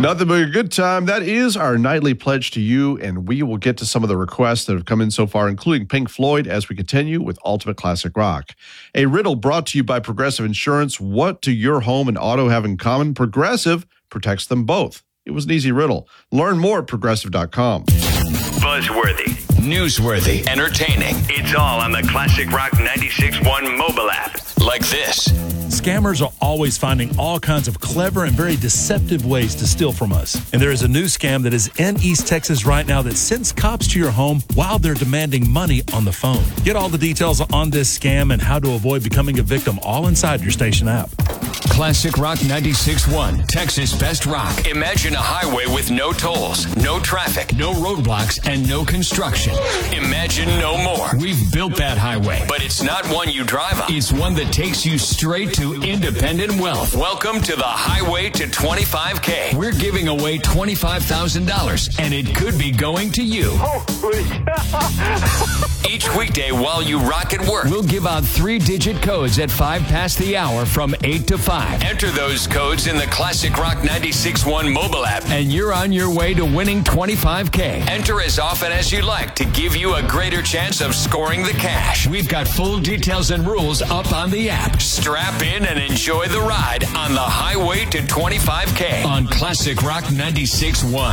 Nothing but a good time. That is our nightly pledge to you, and we will get to some of the requests that have come in so far, including Pink Floyd, as we continue with Ultimate Classic Rock. A riddle brought to you by Progressive Insurance. What do your home and auto have in common? Progressive protects them both. It was an easy riddle. Learn more at Progressive.com. Buzzworthy, newsworthy, entertaining. It's all on the Classic Rock 96.1 mobile app. Like this. Scammers are always finding all kinds of clever and very deceptive ways to steal from us. And there is a new scam that is in East Texas right now that sends cops to your home while they're demanding money on the phone. Get all the details on this scam and how to avoid becoming a victim all inside your station app. Classic Rock 96.1, Texas Best Rock. Imagine a highway with no tolls, no traffic, No roadblocks and no construction. Imagine no more. We've built that highway. But it's not one you drive on. It's one that takes you straight to independent wealth. Welcome to the Highway to 25K. We're giving away $25,000, and it could be going to you. Each weekday while you rock at work. We'll give out 3-digit codes at 5 past the hour from 8 to 5. Enter those codes in the Classic Rock 96.1 mobile app. And you're on your way to winning $25K. Enter as often as you like to give you a greater chance of scoring the cash. We've got full details and rules up on the app. Strap in and enjoy the ride on the Highway to 25K on Classic Rock 96.1.